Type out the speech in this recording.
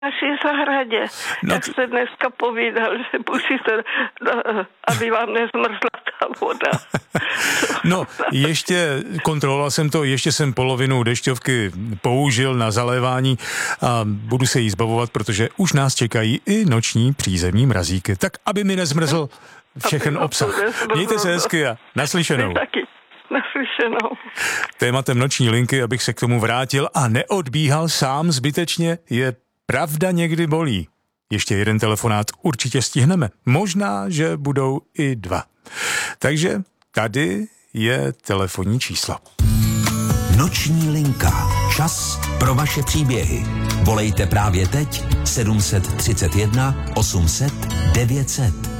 naší zahradě. No jak jste dneska povídal, že musíte, aby vám nezmrzla ta voda. No, ještě kontroloval jsem to, ještě jsem polovinu dešťovky použil na zalévání a budu se jí zbavovat, protože už nás čekají i noční přízemní mrazíky. Tak, aby mi nezmrzl všechen obsah. Mějte se hezky a naslyšenou. Taky. Naslyšenou. Tématem noční linky, abych se k tomu vrátil a neodbíhal sám zbytečně, je pravda někdy bolí. Ještě jeden telefonát určitě stihneme. Možná, že budou i 2. Takže tady je telefonní číslo. Noční linka. Čas pro vaše příběhy. Volejte právě teď 731 800 900.